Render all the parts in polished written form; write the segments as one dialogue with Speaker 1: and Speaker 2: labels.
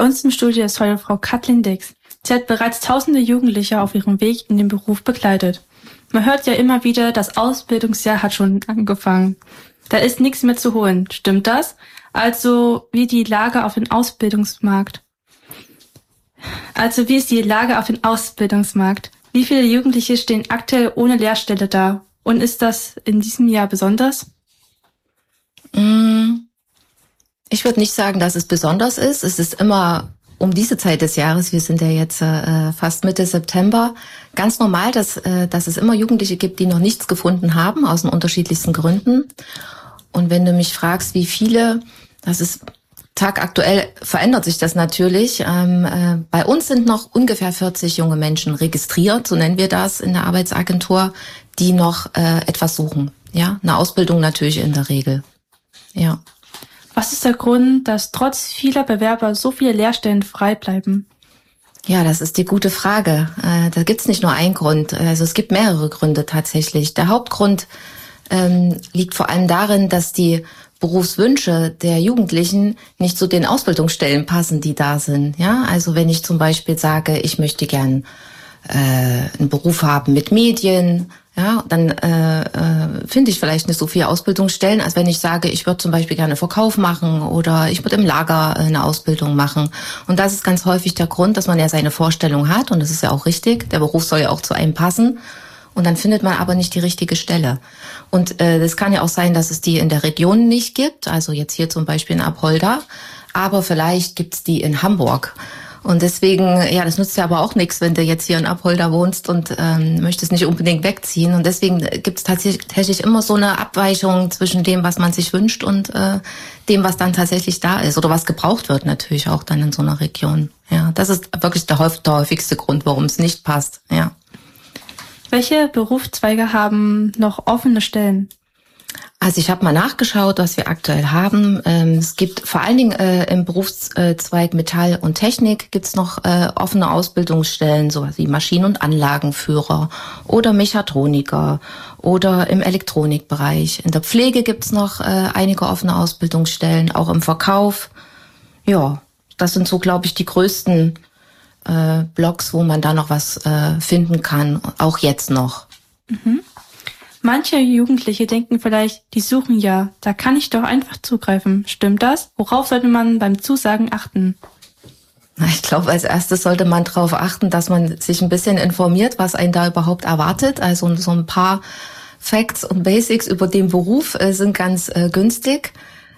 Speaker 1: uns im Studio ist heute Frau Kathleen Dix. Sie hat bereits tausende Jugendliche auf ihrem Weg in den Beruf begleitet. Man hört ja immer wieder, das Ausbildungsjahr hat schon angefangen. Da ist nichts mehr zu holen. Stimmt das? Also, wie ist die Lage auf dem Ausbildungsmarkt? Wie viele Jugendliche stehen aktuell ohne Lehrstelle da? Und ist das in diesem Jahr besonders?
Speaker 2: Ich würde nicht sagen, dass es besonders ist. Es ist immer um diese Zeit des Jahres, wir sind ja jetzt fast Mitte September, ganz normal, dass es immer Jugendliche gibt, die noch nichts gefunden haben, aus den unterschiedlichsten Gründen. Und wenn du mich fragst, wie viele, das ist tagaktuell, verändert sich das natürlich. Bei uns sind noch ungefähr 40 junge Menschen registriert, so nennen wir das in der Arbeitsagentur, die noch etwas suchen. Ja, eine Ausbildung natürlich in der Regel. Ja.
Speaker 1: Was ist der Grund, dass trotz vieler Bewerber so viele Lehrstellen frei bleiben?
Speaker 2: Ja, das ist die gute Frage. Da gibt's nicht nur einen Grund. Also es gibt mehrere Gründe tatsächlich. Der Hauptgrund liegt vor allem darin, dass die Berufswünsche der Jugendlichen nicht zu den Ausbildungsstellen passen, die da sind. Ja, also wenn ich zum Beispiel sage, ich möchte gern einen Beruf haben mit Medien, ja, dann finde ich vielleicht nicht so viele Ausbildungsstellen, als wenn ich sage, ich würde zum Beispiel gerne Verkauf machen oder ich würde im Lager eine Ausbildung machen. Und das ist ganz häufig der Grund, dass man ja seine Vorstellung hat und das ist ja auch richtig. Der Beruf soll ja auch zu einem passen. Und dann findet man aber nicht die richtige Stelle. Und das kann ja auch sein, dass es die in der Region nicht gibt, also jetzt hier zum Beispiel in Apolda, aber vielleicht gibt's die in Hamburg. Und deswegen, ja, das nützt ja aber auch nichts, wenn du jetzt hier in Apolda wohnst und möchtest nicht unbedingt wegziehen. Und deswegen gibt es tatsächlich immer so eine Abweichung zwischen dem, was man sich wünscht und dem, was dann tatsächlich da ist oder was gebraucht wird natürlich auch dann in so einer Region. Ja, das ist wirklich der häufigste Grund, warum es nicht passt. Ja.
Speaker 1: Welche Berufszweige haben noch offene Stellen?
Speaker 2: Also ich habe mal nachgeschaut, was wir aktuell haben. Es gibt vor allen Dingen im Berufszweig Metall und Technik gibt's noch offene Ausbildungsstellen, sowas wie Maschinen- und Anlagenführer oder Mechatroniker oder im Elektronikbereich. In der Pflege gibt's noch einige offene Ausbildungsstellen, auch im Verkauf. Ja, das sind so, glaube ich, die größten Blogs, wo man da noch was finden kann, auch jetzt noch.
Speaker 1: Mhm. Manche Jugendliche denken vielleicht, die suchen ja, da kann ich doch einfach zugreifen. Stimmt das? Worauf sollte man beim Zusagen achten?
Speaker 2: Ich glaube, als erstes sollte man darauf achten, dass man sich ein bisschen informiert, was einen da überhaupt erwartet. Also so ein paar Facts und Basics über den Beruf sind ganz günstig.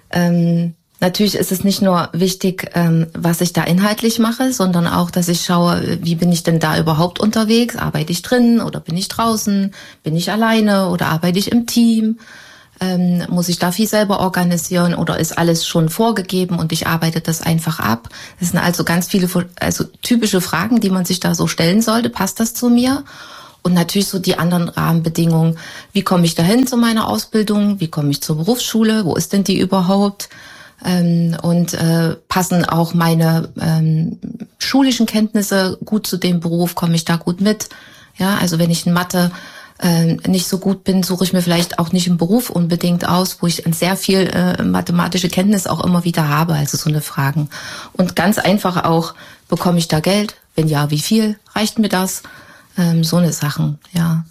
Speaker 2: Natürlich ist es nicht nur wichtig, was ich da inhaltlich mache, sondern auch, dass ich schaue, wie bin ich denn da überhaupt unterwegs? Arbeite ich drin oder bin ich draußen? Bin ich alleine oder arbeite ich im Team? Muss ich da viel selber organisieren oder ist alles schon vorgegeben und ich arbeite das einfach ab? Das sind also ganz viele, also typische Fragen, die man sich da so stellen sollte. Passt das zu mir? Und natürlich so die anderen Rahmenbedingungen. Wie komme ich dahin zu meiner Ausbildung? Wie komme ich zur Berufsschule? Wo ist denn die überhaupt? Und passen auch meine schulischen Kenntnisse gut zu dem Beruf, komme ich da gut mit. Ja, also wenn ich in Mathe nicht so gut bin, suche ich mir vielleicht auch nicht einen Beruf unbedingt aus, wo ich sehr viel mathematische Kenntnis auch immer wieder habe, also so eine Fragen. Und ganz einfach auch, bekomme ich da Geld? Wenn ja, wie viel? Reicht mir das? So eine Sachen, ja.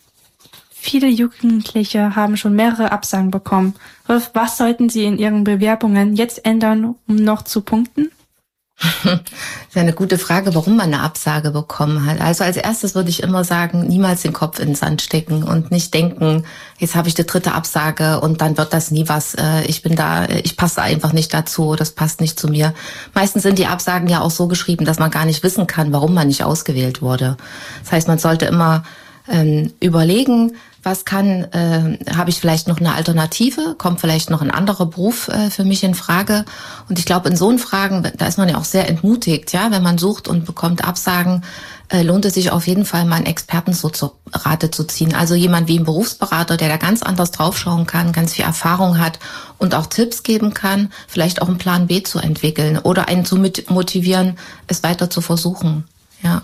Speaker 1: Viele Jugendliche haben schon mehrere Absagen bekommen. Was sollten sie in ihren Bewerbungen jetzt ändern, um noch zu punkten?
Speaker 2: Das ist eine gute Frage, warum man eine Absage bekommen hat. Also als erstes würde ich immer sagen, niemals den Kopf in den Sand stecken und nicht denken, jetzt habe ich die 3. Absage und dann wird das nie was. Ich passe einfach nicht dazu, das passt nicht zu mir. Meistens sind die Absagen ja auch so geschrieben, dass man gar nicht wissen kann, warum man nicht ausgewählt wurde. Das heißt, man sollte immer überlegen, habe ich vielleicht noch eine Alternative, kommt vielleicht noch ein anderer Beruf für mich in Frage. Und ich glaube, in so Fragen, da ist man ja auch sehr entmutigt, ja, wenn man sucht und bekommt Absagen, lohnt es sich auf jeden Fall mal einen Experten so zur Rate zu ziehen. Also jemand wie ein Berufsberater, der da ganz anders draufschauen kann, ganz viel Erfahrung hat und auch Tipps geben kann, vielleicht auch einen Plan B zu entwickeln oder einen zu motivieren, es weiter zu versuchen, ja.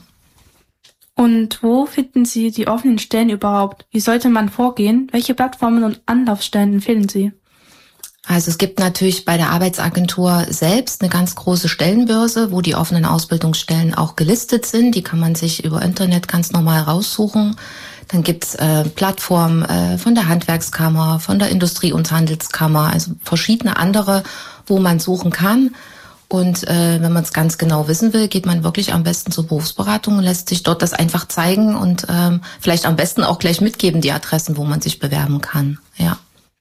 Speaker 1: Und wo finden Sie die offenen Stellen überhaupt? Wie sollte man vorgehen? Welche Plattformen und Anlaufstellen empfehlen Sie?
Speaker 2: Also es gibt natürlich bei der Arbeitsagentur selbst eine ganz große Stellenbörse, wo die offenen Ausbildungsstellen auch gelistet sind. Die kann man sich über Internet ganz normal raussuchen. Dann gibt's Plattformen von der Handwerkskammer, von der Industrie- und Handelskammer, also verschiedene andere, wo man suchen kann. Und wenn man es ganz genau wissen will, geht man wirklich am besten zur Berufsberatung und lässt sich dort das einfach zeigen und vielleicht am besten auch gleich mitgeben, die Adressen, wo man sich bewerben kann. Ja.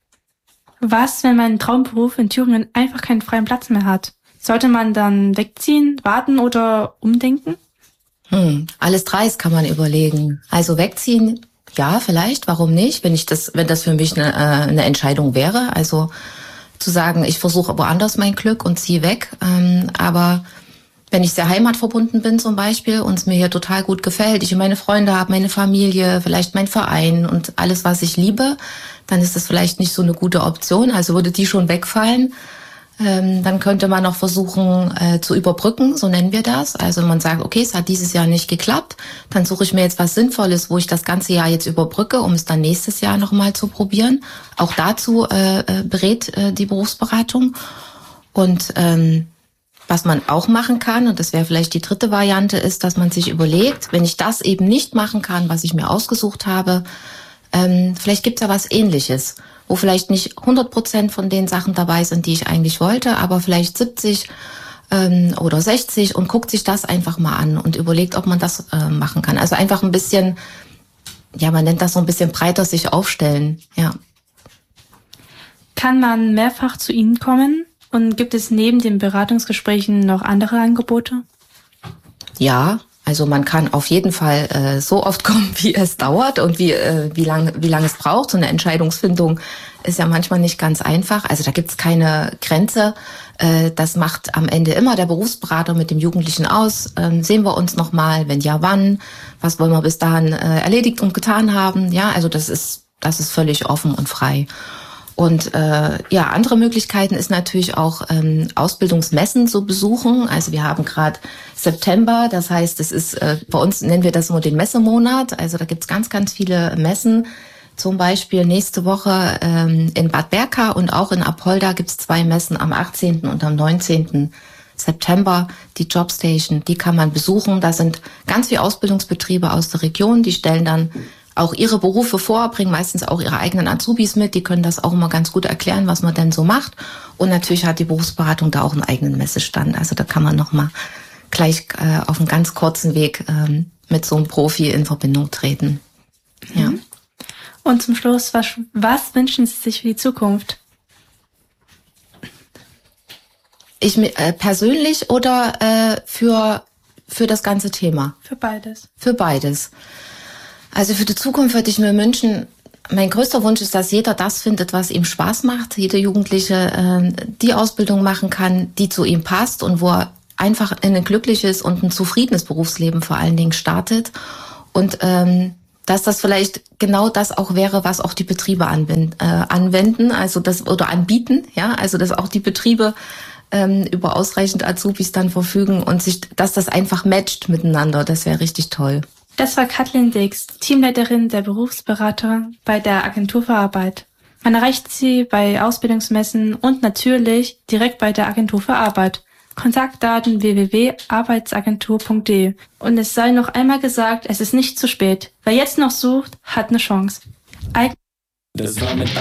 Speaker 1: Was, wenn mein Traumberuf in Thüringen einfach keinen freien Platz mehr hat? Sollte man dann wegziehen, warten oder umdenken?
Speaker 2: Alles dreis kann man überlegen. Also wegziehen, ja, vielleicht, warum nicht, wenn das für mich eine Entscheidung wäre. Also zu sagen, ich versuche woanders mein Glück und ziehe weg. Aber wenn ich sehr heimatverbunden bin zum Beispiel und es mir hier total gut gefällt, ich meine Freunde habe, meine Familie, vielleicht mein Verein und alles, was ich liebe, dann ist das vielleicht nicht so eine gute Option. Also würde die schon wegfallen. Dann könnte man noch versuchen zu überbrücken, so nennen wir das. Also man sagt, okay, es hat dieses Jahr nicht geklappt, dann suche ich mir jetzt was Sinnvolles, wo ich das ganze Jahr jetzt überbrücke, um es dann nächstes Jahr nochmal zu probieren. Auch dazu berät die Berufsberatung. Und was man auch machen kann, und das wäre vielleicht die dritte Variante, ist, dass man sich überlegt, wenn ich das eben nicht machen kann, was ich mir ausgesucht habe, vielleicht gibt's ja was Ähnliches, wo vielleicht nicht 100% von den Sachen dabei sind, die ich eigentlich wollte, aber vielleicht 70 oder 60 und guckt sich das einfach mal an und überlegt, ob man das machen kann. Also einfach ein bisschen, ja, man nennt das so ein bisschen breiter sich aufstellen, ja.
Speaker 1: Kann man mehrfach zu Ihnen kommen? Und gibt es neben den Beratungsgesprächen noch andere Angebote?
Speaker 2: Ja, also man kann auf jeden Fall so oft kommen, wie es dauert und wie lang es braucht. So eine Entscheidungsfindung ist ja manchmal nicht ganz einfach. Also da gibt's keine Grenze. Das macht am Ende immer der Berufsberater mit dem Jugendlichen aus. Sehen wir uns nochmal? Wenn ja, wann? Was wollen wir bis dahin erledigt und getan haben? Ja, also das ist völlig offen und frei. Und andere Möglichkeiten ist natürlich auch Ausbildungsmessen zu besuchen. Also wir haben gerade September, das heißt, es ist bei uns nennen wir das immer den Messemonat. Also da gibt's ganz, ganz viele Messen. Zum Beispiel nächste Woche in Bad Berka und auch in Apolda gibt's 2 Messen am 18. und am 19. September. Die Jobstation, die kann man besuchen. Da sind ganz viele Ausbildungsbetriebe aus der Region, die stellen dann auch ihre Berufe vor, bringen meistens auch ihre eigenen Azubis mit. Die können das auch immer ganz gut erklären, was man denn so macht. Und natürlich hat die Berufsberatung da auch einen eigenen Messestand. Also da kann man nochmal gleich auf einem ganz kurzen Weg mit so einem Profi in Verbindung treten. Ja.
Speaker 1: Und zum Schluss, was wünschen Sie sich für die Zukunft?
Speaker 2: Ich persönlich oder für das ganze Thema?
Speaker 1: Für beides.
Speaker 2: Für beides. Also für die Zukunft würde ich mir wünschen, mein größter Wunsch ist, dass jeder das findet, was ihm Spaß macht. Jeder Jugendliche die Ausbildung machen kann, die zu ihm passt und wo er einfach in ein glückliches und ein zufriedenes Berufsleben vor allen Dingen startet. Und dass das vielleicht genau das auch wäre, was auch die Betriebe anwenden, also das oder anbieten, ja, also dass auch die Betriebe über ausreichend Azubis dann verfügen und dass das einfach matcht miteinander. Das wäre richtig toll.
Speaker 1: Das war Kathleen Dix, Teamleiterin der Berufsberater bei der Agentur für Arbeit. Man erreicht sie bei Ausbildungsmessen und natürlich direkt bei der Agentur für Arbeit. Kontaktdaten www.arbeitsagentur.de. Und es sei noch einmal gesagt, es ist nicht zu spät. Wer jetzt noch sucht, hat eine Chance. Das war mit